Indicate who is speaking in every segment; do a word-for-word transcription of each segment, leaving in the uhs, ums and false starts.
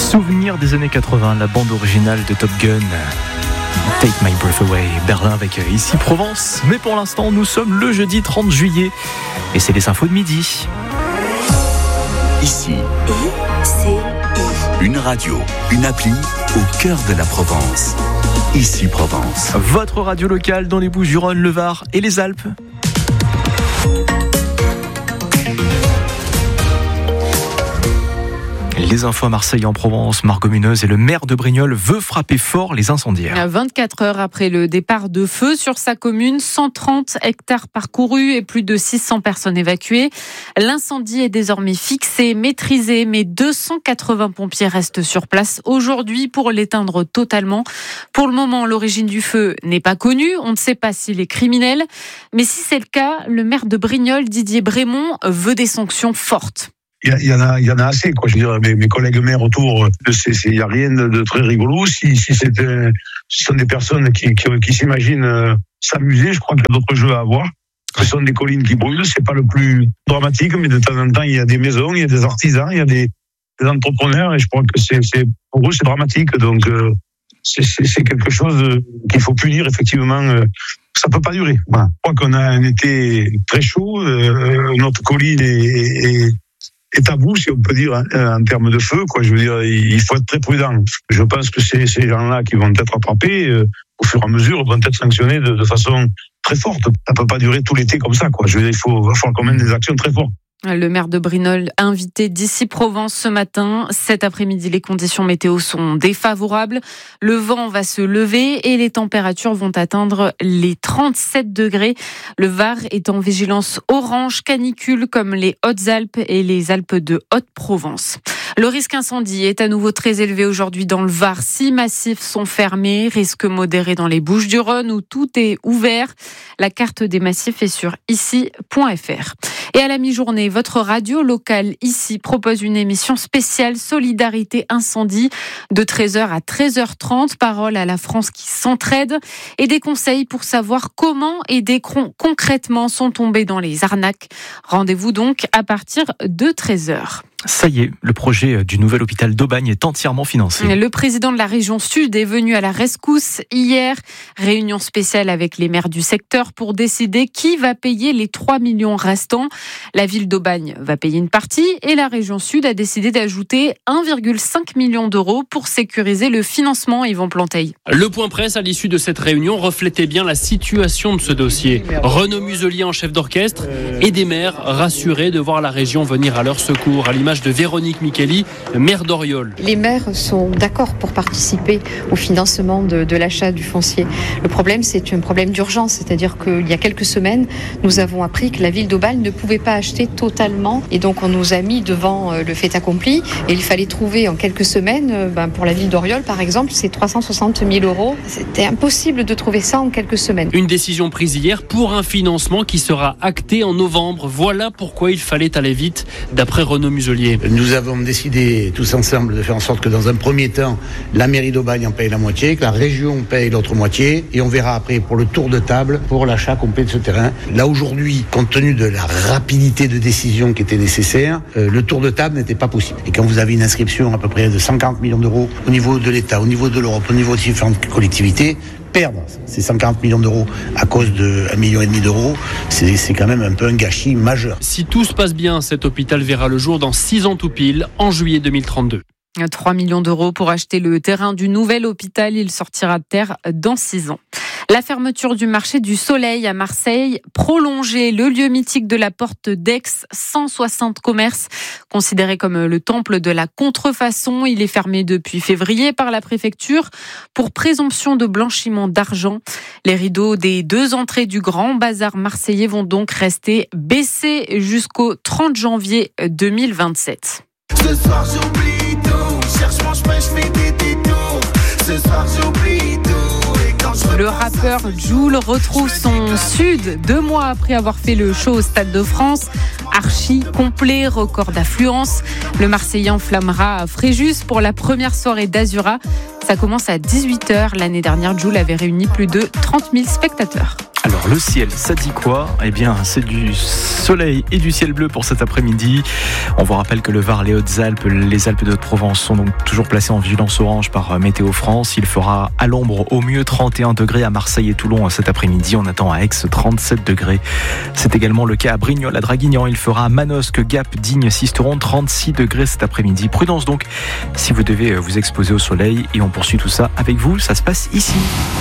Speaker 1: Souvenir des années quatre-vingts, la bande originale de Top Gun. Take My Breath Away, Berlin avec Ici Provence. Mais pour l'instant, nous sommes le jeudi trente juillet et c'est les infos de midi.
Speaker 2: Ici, une radio, une appli au cœur de la Provence. Ici Provence.
Speaker 1: Votre radio locale dans les Bouches-du-Rhône, le Var et les Alpes. Les infos à Marseille en Provence, Margot Munoz et le maire de Brignoles veut frapper fort les incendiaires.
Speaker 3: vingt-quatre heures après le départ de feu sur sa commune, cent trente hectares parcourus et plus de six cents personnes évacuées. L'incendie est désormais fixé, maîtrisé, mais deux cent quatre-vingts pompiers restent sur place aujourd'hui pour l'éteindre totalement. Pour le moment, l'origine du feu n'est pas connue. On ne sait pas s'il est criminel. Mais si c'est le cas, le maire de Brignoles, Didier Brémond, veut des sanctions fortes.
Speaker 4: Il y, y en a, il y en a assez, quoi. Je veux dire, mes, mes collègues maires autour, il n'y a rien de, de très rigolo. Si, si c'est, euh, ce sont des personnes qui, qui, qui s'imaginent euh, s'amuser, je crois qu'il y a d'autres jeux à avoir. Ce sont des collines qui brûlent, c'est pas le plus dramatique, mais de temps en temps, il y a des maisons, il y a des artisans, il y a des, des entrepreneurs, et je crois que c'est, c'est pour eux, c'est dramatique. Donc, euh, c'est, c'est, c'est quelque chose qu'il faut punir, effectivement. Euh, ça peut pas durer. Voilà. Je crois qu'on a un été très chaud, euh, notre colline est, est est à bout, si on peut dire, hein, en termes de feu, quoi. Je veux dire, il faut être très prudent. Je pense que c'est ces gens-là qui vont être attrapés, euh, au fur et à mesure, vont être sanctionnés de, de façon très forte. Ça peut pas durer tout l'été comme ça, quoi. Je veux dire, il faut, va falloir quand même des actions très fortes.
Speaker 3: Le maire de Brignoles invité d'Ici Provence ce matin. Cet après-midi, les conditions météo sont défavorables. Le vent va se lever et les températures vont atteindre les trente-sept degrés. Le Var est en vigilance orange canicule comme les Hautes-Alpes et les Alpes de Haute-Provence. Le risque incendie est à nouveau très élevé aujourd'hui dans le Var. Six massifs sont fermés. Risque modéré dans les Bouches-du-Rhône où tout est ouvert. La carte des massifs est sur ici point f r. Et à la mi-journée, votre radio locale ici propose une émission spéciale Solidarité Incendie de treize heures à treize heures trente. Parole à la France qui s'entraide et des conseils pour savoir comment aider concrètement sont tombés dans les arnaques. Rendez-vous donc à partir de treize heures.
Speaker 1: Ça y est, le projet du nouvel hôpital d'Aubagne est entièrement financé.
Speaker 3: Le président de la région Sud est venu à la rescousse hier. Réunion spéciale avec les maires du secteur pour décider qui va payer les trois millions restants. La ville d'Aubagne va payer une partie et la région Sud a décidé d'ajouter un virgule cinq million d'euros pour sécuriser le financement. Yvan Planteil.
Speaker 5: Le point presse à l'issue de cette réunion reflétait bien la situation de ce dossier. Renaud Muselier en chef d'orchestre et des maires rassurés de voir la région venir à leur secours, à l'image de Véronique Micheli, maire d'Oriol.
Speaker 6: Les maires sont d'accord pour participer au financement de, de l'achat du foncier. Le problème, c'est un problème d'urgence, c'est-à-dire qu'il y a quelques semaines, nous avons appris que la ville d'Aubagne ne pouvait pas acheter totalement et donc on nous a mis devant le fait accompli et il fallait trouver en quelques semaines, ben pour la ville d'Oriol par exemple, c'est trois cent soixante mille euros. C'était impossible de trouver ça en quelques semaines.
Speaker 5: Une décision prise hier pour un financement qui sera acté en novembre. Voilà pourquoi il fallait aller vite, d'après Renaud Muselier.
Speaker 7: Nous avons décidé tous ensemble de faire en sorte que dans un premier temps, la mairie d'Aubagne en paye la moitié, que la région paye l'autre moitié et on verra après pour le tour de table pour l'achat complet de ce terrain. Là aujourd'hui, compte tenu de la rapidité de décision qui était nécessaire, euh, le tour de table n'était pas possible. Et quand vous avez une inscription à peu près de cent quarante millions d'euros au niveau de l'État, au niveau de l'Europe, au niveau de différentes collectivités, perdre ces cent quarante millions d'euros à cause de un virgule cinq million d'euros, c'est, c'est quand même un peu un gâchis majeur.
Speaker 5: Si tout se passe bien, cet hôpital verra le jour dans six ans tout pile, en juillet deux mille trente-deux.
Speaker 3: trois millions d'euros pour acheter le terrain du nouvel hôpital. Il sortira de terre dans six ans. La fermeture du marché du Soleil à Marseille, prolongée. Le lieu mythique de la porte d'Aix, cent soixante commerces, considéré comme le temple de la contrefaçon. Il est fermé depuis février par la préfecture pour présomption de blanchiment d'argent. Les rideaux des deux entrées du grand bazar marseillais vont donc rester baissés jusqu'au trente janvier deux mille vingt-sept.
Speaker 8: Ce soir j'oublie tout, cherche-moi, je fais des détours. Ce soir j'oublie tout.
Speaker 3: Le rappeur Jul retrouve son Sud deux mois après avoir fait le show au Stade de France. Archi complet, record d'affluence. Le Marseillais enflammera Fréjus pour la première soirée d'Azura. Ça commence à dix-huit heures. L'année dernière, Jul avait réuni plus de trente mille spectateurs.
Speaker 1: Alors le ciel, ça dit quoi ? Eh bien c'est du soleil et du ciel bleu pour cet après-midi. On vous rappelle que le Var, les Hautes-Alpes, les Alpes de Haute-Provence sont donc toujours placées en vigilance orange par Météo France. Il fera à l'ombre au mieux trente et un degrés à Marseille et Toulon cet après-midi. On attend à Aix trente-sept degrés. C'est également le cas à Brignoles, à Draguignan. Il fera à Manosque, Gap, Digne, Sisteron trente-six degrés cet après-midi. Prudence donc si vous devez vous exposer au soleil. Et on poursuit tout ça avec vous. Ça se passe ici.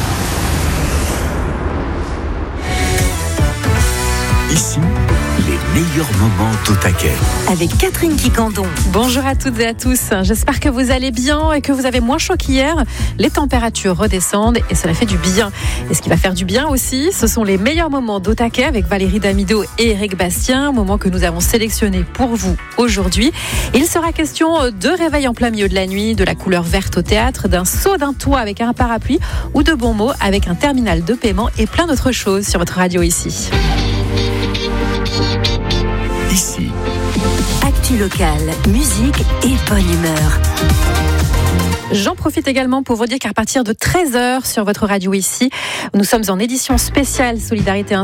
Speaker 2: Ici, les meilleurs moments d'Otaquet.
Speaker 9: Avec Catherine Quicandon.
Speaker 10: Bonjour à toutes et à tous. J'espère que vous allez bien et que vous avez moins chaud qu'hier. Les températures redescendent et cela fait du bien. Et ce qui va faire du bien aussi, ce sont les meilleurs moments d'Otaquet avec Valérie Damido et Eric Bastien, moments que nous avons sélectionnés pour vous aujourd'hui. Il sera question de réveil en plein milieu de la nuit, de la couleur verte au théâtre, d'un saut d'un toit avec un parapluie ou de bons mots avec un terminal de paiement et plein d'autres choses sur votre radio ici.
Speaker 2: Ici.
Speaker 9: Actu locale, musique et bonne humeur.
Speaker 10: J'en profite également pour vous dire qu'à partir de treize heures sur votre radio ici, nous sommes en édition spéciale Solidarité